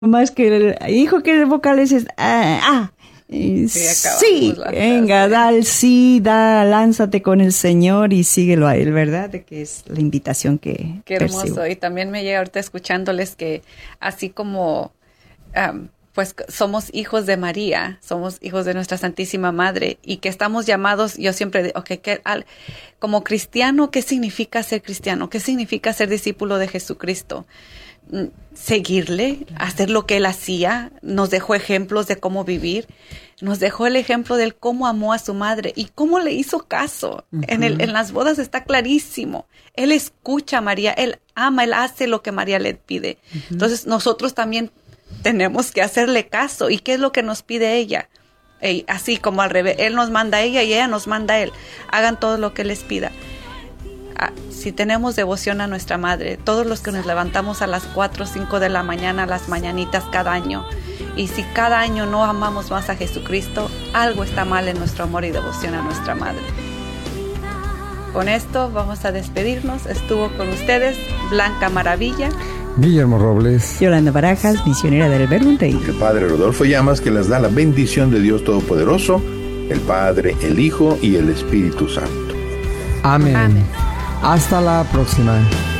más que el hijo que el vocales es sí, venga, da el sí, lánzate con el Señor y síguelo a Él, ¿verdad? De que es la invitación que Qué hermoso. percibo. Y también me llega ahorita escuchándoles que así como pues somos hijos de María, somos hijos de nuestra Santísima Madre y que estamos llamados, yo siempre digo, como cristiano, ¿qué significa ser cristiano? ¿Qué significa ser discípulo de Jesucristo? Seguirle, hacer lo que Él hacía, nos dejó ejemplos de cómo vivir, nos dejó el ejemplo de cómo amó a su madre y cómo le hizo caso. Uh-huh. En las bodas está clarísimo. Él escucha a María, Él ama, Él hace lo que María le pide. Uh-huh. Entonces nosotros también tenemos que hacerle caso. ¿Y qué es lo que nos pide ella? Así como al revés, Él nos manda a ella y ella nos manda a Él. Hagan todo lo que les pida. Si tenemos devoción a nuestra madre, todos los que nos levantamos a las 4 o 5 de la mañana, las mañanitas cada año, y si cada año no amamos más a Jesucristo, algo está mal en nuestro amor y devoción a nuestra madre. Con esto vamos a despedirnos. Estuvo con ustedes Blanca Maravilla, Guillermo Robles, Yolanda Barajas, misionera del Verbo en Reír. El Padre Rodolfo Llamas, que les da la bendición de Dios Todopoderoso, el Padre, el Hijo y el Espíritu Santo. Amén. Amén. Hasta la próxima.